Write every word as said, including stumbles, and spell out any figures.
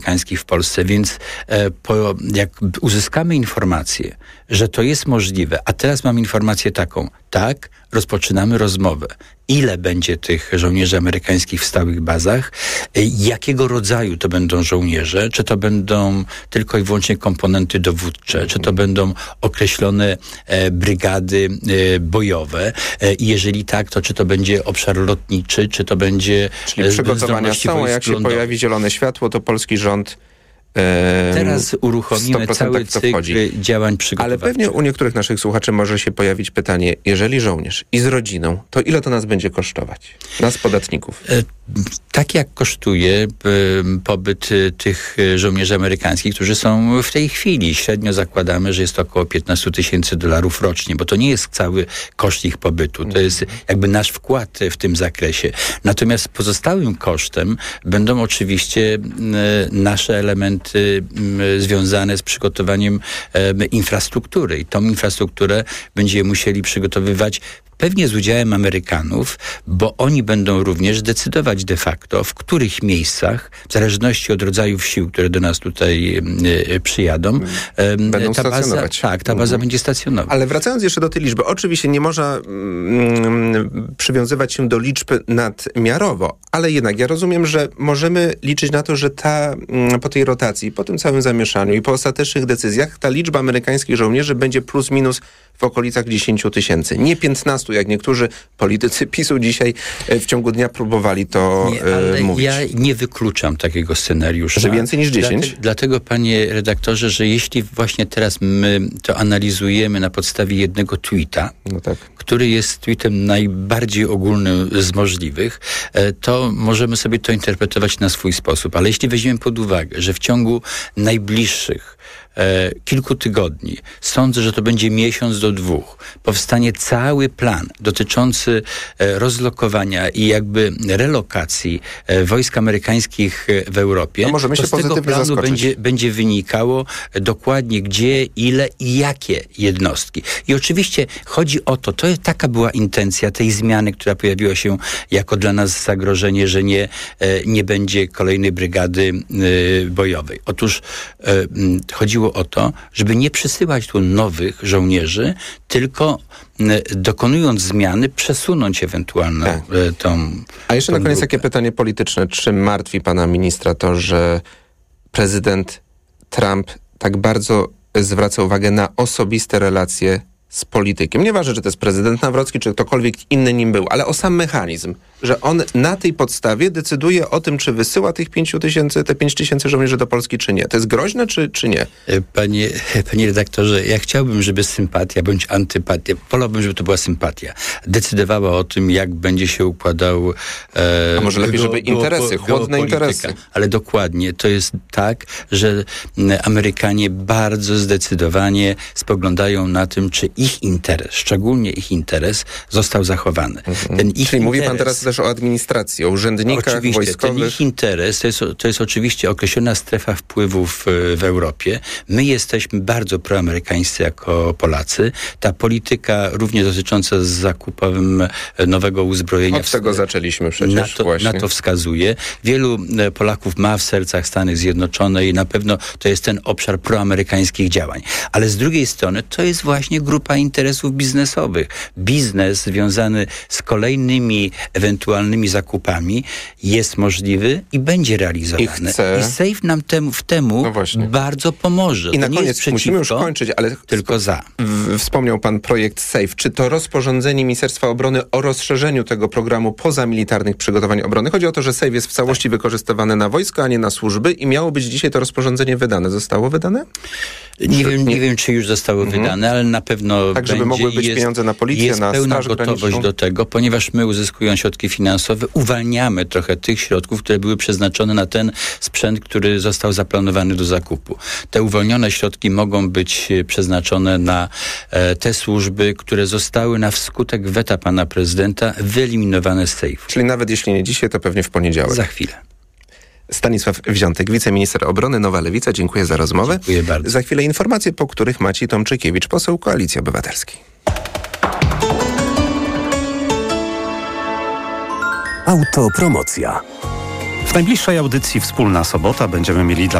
amerykańskich w Polsce, więc e, po, jak uzyskamy informację, że to jest możliwe, a teraz mam informację taką, tak, rozpoczynamy rozmowę. Ile będzie tych żołnierzy amerykańskich w stałych bazach? Jakiego rodzaju to będą żołnierze? Czy to będą tylko i wyłącznie komponenty dowódcze? Czy to będą określone e, brygady e, bojowe? E, I jeżeli tak, to czy to będzie obszar lotniczy? Czy to będzie... Czyli przygotowania są, a jak się lądowych? pojawi zielone światło, to polski rząd Teraz uruchomimy cały cykl działań przygotowawczych. Ale pewnie u niektórych naszych słuchaczy może się pojawić pytanie, jeżeli żołnierz i z rodziną, to ile to nas będzie kosztować? Nas, podatników. E, tak jak kosztuje e, pobyt e, tych żołnierzy amerykańskich, którzy są w tej chwili. Średnio zakładamy, że jest to około piętnaście tysięcy dolarów rocznie, bo to nie jest cały koszt ich pobytu. To jest jakby nasz wkład w tym zakresie. Natomiast pozostałym kosztem będą oczywiście e, nasze elementy związane z przygotowaniem e, infrastruktury. I tą infrastrukturę będziemy musieli przygotowywać pewnie z udziałem Amerykanów, bo oni będą również decydować de facto, w których miejscach, w zależności od rodzajów sił, które do nas tutaj e, przyjadą, e, będą ta baza, stacjonować. tak, ta baza mhm. będzie stacjonować. Ale wracając jeszcze do tej liczby, oczywiście nie można mm, przywiązywać się do liczb nadmiarowo, ale jednak ja rozumiem, że możemy liczyć na to, że ta, mm, po tej rotacji, po tym całym zamieszaniu i po ostatecznych decyzjach, ta liczba amerykańskich żołnierzy będzie plus minus w okolicach dziesięć tysięcy. Nie piętnaście, jak niektórzy politycy PiSu dzisiaj w ciągu dnia próbowali to nie, ale e, mówić. Ja nie wykluczam takiego scenariusza. Że więcej niż dziesięć? Dlatego, dlatego, panie redaktorze, że jeśli właśnie teraz my to analizujemy na podstawie jednego tweeta, no tak. który jest tweetem najbardziej ogólnym z możliwych, to możemy sobie to interpretować na swój sposób. Ale jeśli weźmiemy pod uwagę, że w ciągu najbliższych E, kilku tygodni, sądzę, że to będzie miesiąc do dwóch, powstanie cały plan dotyczący e, rozlokowania i jakby relokacji e, wojsk amerykańskich w Europie, no możemy to się z tego planu będzie, będzie wynikało dokładnie gdzie, ile i jakie jednostki. I oczywiście chodzi o to, to jest, taka była intencja tej zmiany, która pojawiła się jako dla nas zagrożenie, że nie, e, nie będzie kolejnej brygady e, bojowej. Otóż e, chodziło o to, żeby nie przysyłać tu nowych żołnierzy, tylko dokonując zmiany, przesunąć ewentualną tak. tą... A jeszcze tą na koniec grupę. takie pytanie polityczne. Czy martwi pana ministra to, że prezydent Trump tak bardzo zwraca uwagę na osobiste relacje z politykiem? Nieważne, czy to jest prezydent Nawrocki, czy ktokolwiek inny nim był, ale o sam mechanizm, że on na tej podstawie decyduje o tym, czy wysyła tych pięciu tysięcy, te pięć tysięcy żołnierzy do Polski, czy nie. To jest groźne, czy, czy nie? Panie, panie redaktorze, ja chciałbym, żeby sympatia bądź antypatia, wolałbym, żeby to była sympatia, decydowała o tym, jak będzie się układał... E, A może lepiej, go, żeby interesy, go, chłodne go interesy. Ale dokładnie, to jest tak, że Amerykanie bardzo zdecydowanie spoglądają na tym, czy ich interes, szczególnie ich interes, został zachowany. Mhm. Ten ich Czyli interes, mówi pan teraz też o administracji, o urzędnikach oczywiście, wojskowych. Ten ich interes to jest, to jest oczywiście określona strefa wpływów w, w Europie. My jesteśmy bardzo proamerykańscy jako Polacy. Ta polityka również dotycząca z zakupem nowego uzbrojenia... Od tego zaczęliśmy przecież na to, właśnie. Na to wskazuje. Wielu Polaków ma w sercach Stany Zjednoczone i na pewno to jest ten obszar proamerykańskich działań. Ale z drugiej strony to jest właśnie grupa interesów biznesowych. Biznes związany z kolejnymi ewentualnymi zakupami jest możliwy i będzie realizowany. I, chce... I SAFE nam temu, w temu no bardzo pomoże. I to na nie koniec jest przeciwko, musimy już kończyć, ale tylko za. W, wspomniał pan projekt SAFE. Czy to rozporządzenie Ministerstwa Obrony o rozszerzeniu tego programu pozamilitarnych przygotowań obrony? Chodzi o to, że SAFE jest w całości tak. wykorzystywane na wojska, a nie na służby i miało być dzisiaj to rozporządzenie wydane. Zostało wydane? Nie wiem, nie wiem, czy już zostało mhm. wydane, ale na pewno tak, żeby będzie mogły być jest, pieniądze na policję, jest na pełna straż gotowość graniczną. do tego, ponieważ my uzyskując środki finansowe, uwalniamy trochę tych środków, które były przeznaczone na ten sprzęt, który został zaplanowany do zakupu. Te uwolnione środki mogą być przeznaczone na e, te służby, które zostały na wskutek weta pana prezydenta wyeliminowane z sejfu. Czyli nawet jeśli nie dzisiaj, to pewnie w poniedziałek. Za chwilę. Stanisław Wziątek, wiceminister obrony, Nowa Lewica. Dziękuję za rozmowę. Dziękuję bardzo. Za chwilę informacje, po których Maciej Tomczykiewicz, poseł Koalicji Obywatelskiej. Autopromocja. W najbliższej audycji Wspólna Sobota będziemy mieli dla